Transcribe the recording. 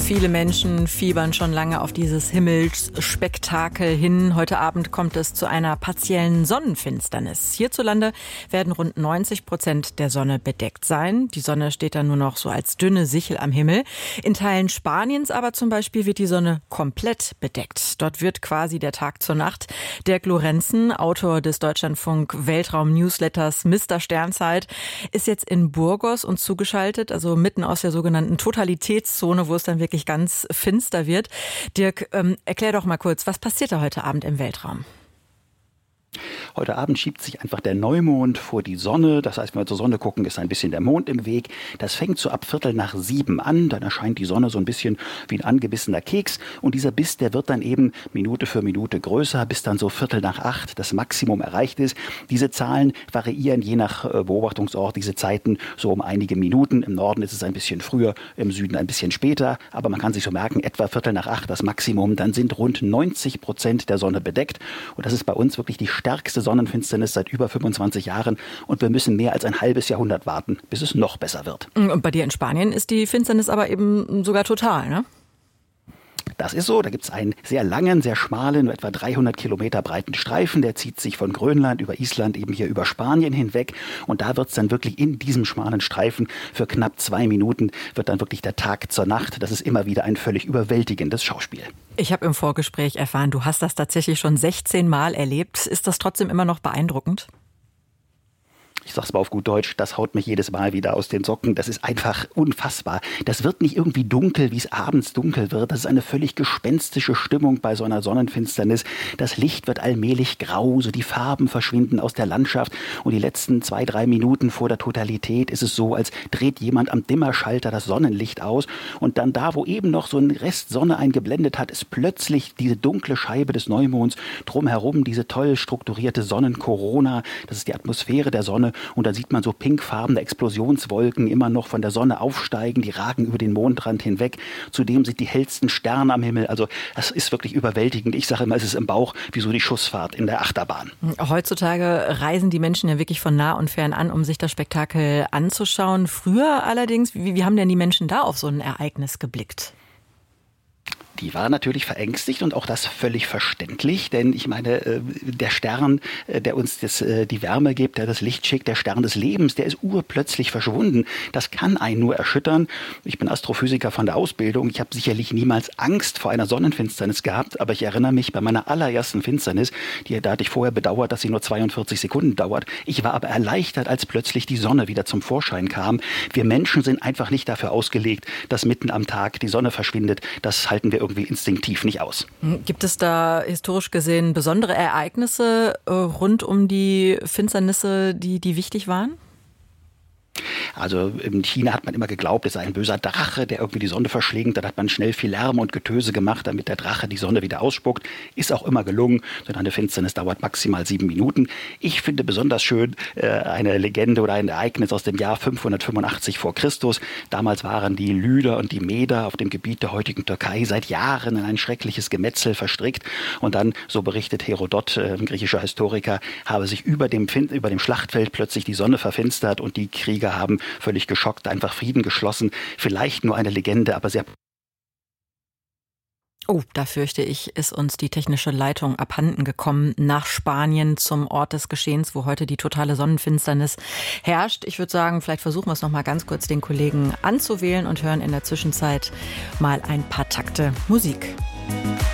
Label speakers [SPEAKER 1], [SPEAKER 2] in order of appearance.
[SPEAKER 1] Viele Menschen fiebern schon lange auf dieses Himmelsspektakel hin. Heute Abend kommt es zu einer partiellen Sonnenfinsternis. Hierzulande werden rund 90% der Sonne bedeckt sein. Die Sonne steht dann nur noch so als dünne Sichel am Himmel. In Teilen Spaniens aber zum Beispiel wird die Sonne komplett bedeckt. Dort wird quasi der Tag zur Nacht. Dirk Lorenzen, Autor des Deutschlandfunk Weltraum-Newsletters Mr. Sternzeit, ist jetzt in Burgos und zugeschaltet, also mitten aus der sogenannten Totalitätszone, wo es dann wirklich ganz finster wird. Dirk, erklär doch mal kurz, was passiert da heute Abend im Weltraum?
[SPEAKER 2] Heute Abend schiebt sich einfach der Neumond vor die Sonne. Das heißt, wenn wir zur Sonne gucken, ist ein bisschen der Mond im Weg. Das fängt so ab 6:45 an. Dann erscheint die Sonne so ein bisschen wie ein angebissener Keks. Und dieser Biss, der wird dann eben Minute für Minute größer, bis dann so 7:45 das Maximum erreicht ist. Diese Zahlen variieren je nach Beobachtungsort, diese Zeiten so um einige Minuten. Im Norden ist es ein bisschen früher, im Süden ein bisschen später. Aber man kann sich so merken, etwa 7:45 das Maximum. Dann sind rund 90% der Sonne bedeckt. Und das ist bei uns wirklich die stärkste Sonnenfinsternis seit über 25 Jahren und wir müssen mehr als ein halbes Jahrhundert warten, bis es noch besser wird.
[SPEAKER 1] Und bei dir in Spanien ist die Finsternis aber eben sogar total, ne?
[SPEAKER 2] Das ist so, da gibt es einen sehr langen, sehr schmalen, etwa 300 Kilometer breiten Streifen, der zieht sich von Grönland über Island eben hier über Spanien hinweg und da wird es dann wirklich in diesem schmalen Streifen für knapp 2 Minuten wird dann wirklich der Tag zur Nacht. Das ist immer wieder ein völlig überwältigendes Schauspiel.
[SPEAKER 1] Ich habe im Vorgespräch erfahren, du hast das tatsächlich schon 16 Mal erlebt. Ist das trotzdem immer noch beeindruckend?
[SPEAKER 2] Ich sag's mal auf gut Deutsch, das haut mich jedes Mal wieder aus den Socken. Das ist einfach unfassbar. Das wird nicht irgendwie dunkel, wie es abends dunkel wird. Das ist eine völlig gespenstische Stimmung bei so einer Sonnenfinsternis. Das Licht wird allmählich grau, so die Farben verschwinden aus der Landschaft. Und die letzten 2-3 Minuten vor der Totalität ist es so, als dreht jemand am Dimmerschalter das Sonnenlicht aus. Und dann da, wo eben noch so ein Rest Sonne eingeblendet hat, ist plötzlich diese dunkle Scheibe des Neumonds. Drumherum diese toll strukturierte Sonnenkorona. Das ist die Atmosphäre der Sonne. Und da sieht man so pinkfarbene Explosionswolken immer noch von der Sonne aufsteigen, die ragen über den Mondrand hinweg. Zudem sind die hellsten Sterne am Himmel. Also das ist wirklich überwältigend. Ich sage immer, es ist im Bauch wie so die Schussfahrt in der Achterbahn.
[SPEAKER 1] Heutzutage reisen die Menschen ja wirklich von nah und fern an, um sich das Spektakel anzuschauen. Früher allerdings, wie haben denn die Menschen da auf so ein Ereignis geblickt?
[SPEAKER 2] Die war natürlich verängstigt und auch das völlig verständlich, denn ich meine, der Stern, der uns die Wärme gibt, der das Licht schickt, der Stern des Lebens, der ist urplötzlich verschwunden. Das kann einen nur erschüttern. Ich bin Astrophysiker von der Ausbildung. Ich habe sicherlich niemals Angst vor einer Sonnenfinsternis gehabt, aber ich erinnere mich bei meiner allerersten Finsternis, da hatte ich vorher bedauert, dass sie nur 42 Sekunden dauert. Ich war aber erleichtert, als plötzlich die Sonne wieder zum Vorschein kam. Wir Menschen sind einfach nicht dafür ausgelegt, dass mitten am Tag die Sonne verschwindet. Das halten wir irgendwie instinktiv nicht aus.
[SPEAKER 1] Gibt es da historisch gesehen besondere Ereignisse rund um die Finsternisse, die wichtig waren?
[SPEAKER 2] Also in China hat man immer geglaubt, es sei ein böser Drache, der irgendwie die Sonne verschlingt. Dann hat man schnell viel Lärm und Getöse gemacht, damit der Drache die Sonne wieder ausspuckt. Ist auch immer gelungen. So eine Finsternis dauert maximal 7 Minuten. Ich finde besonders schön eine Legende oder ein Ereignis aus dem Jahr 585 vor Christus. Damals waren die Lyder und die Meder auf dem Gebiet der heutigen Türkei seit Jahren in ein schreckliches Gemetzel verstrickt. Und dann, so berichtet Herodot, ein griechischer Historiker, habe sich über dem Schlachtfeld plötzlich die Sonne verfinstert und die Krieger haben völlig geschockt einfach Frieden geschlossen. Vielleicht nur eine Legende, aber sehr...
[SPEAKER 1] Oh, da fürchte ich, ist uns die technische Leitung abhanden gekommen nach Spanien zum Ort des Geschehens, wo heute die totale Sonnenfinsternis herrscht. Ich würde sagen, vielleicht versuchen wir es noch mal ganz kurz, den Kollegen anzuwählen und hören in der Zwischenzeit mal ein paar Takte Musik.